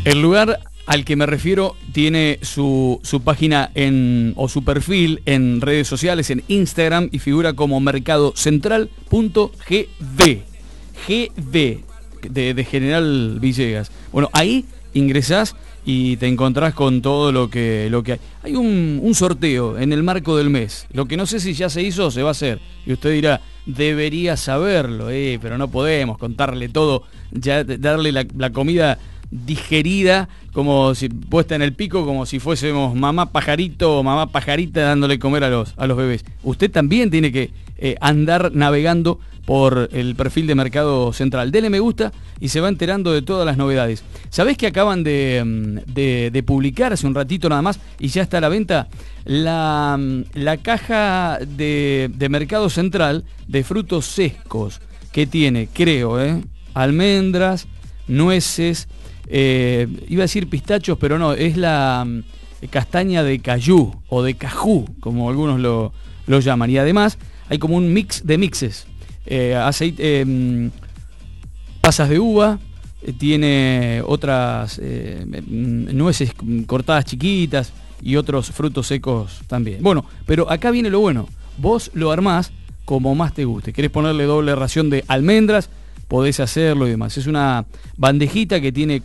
El lugar al que me refiero tiene su página o su perfil en redes sociales, en Instagram, y figura como mercadocentral.gv. GV, de General Villegas. Bueno, ahí ingresás y te encontrás con todo lo que hay. Hay un sorteo en el marco del mes. Lo que no sé si ya se hizo o se va a hacer. Y usted dirá, debería saberlo, pero no podemos contarle todo, ya darle la comida digerida, como si puesta en el pico, como si fuésemos mamá pajarito o mamá pajarita dándole comer a los bebés. Usted también tiene que andar navegando por el perfil de Mercado Central. Dele me gusta y se va enterando de todas las novedades. ¿Sabés que acaban de publicar hace un ratito nada más y ya está a la venta la caja de Mercado Central de frutos secos que tiene, creo, almendras, nueces, iba a decir pistachos, pero no, es la castaña de cayú o de cajú, como algunos lo llaman. Y además hay como un mix de mixes. Aceite, pasas de uva, tiene otras nueces cortadas chiquitas y otros frutos secos también. Bueno, pero acá viene lo bueno. Vos lo armás como más te guste. ¿Querés ponerle doble ración de almendras? Podés hacerlo y demás. Es una bandejita que tiene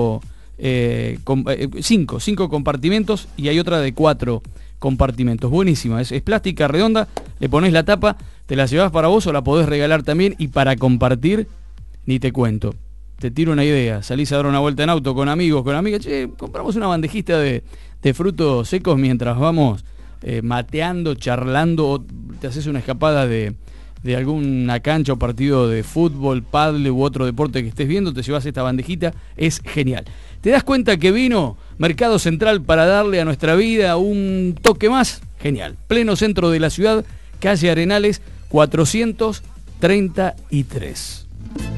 cinco compartimentos y hay otra de 4 compartimentos. Buenísima, es plástica redonda, le ponés la tapa, te la llevás para vos o la podés regalar también, y para compartir, ni te cuento. Te tiro una idea, salís a dar una vuelta en auto con amigos, con amigas, compramos una bandejita de frutos secos mientras vamos mateando, charlando, o te haces una escapada de alguna cancha o partido de fútbol, pádel u otro deporte que estés viendo, te llevas esta bandejita, es genial. ¿Te das cuenta que vino Mercado Central para darle a nuestra vida un toque más? Genial. Pleno centro de la ciudad, calle Arenales 433.